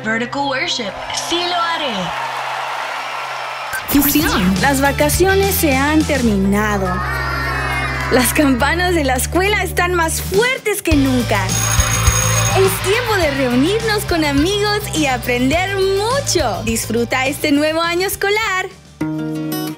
Vertical Worship. Sí lo haré. Fusión. Las vacaciones se han terminado. Las campanas de la escuela están más fuertes que nunca. Es tiempo de reunirnos con amigos y aprender mucho. Disfruta este nuevo año escolar.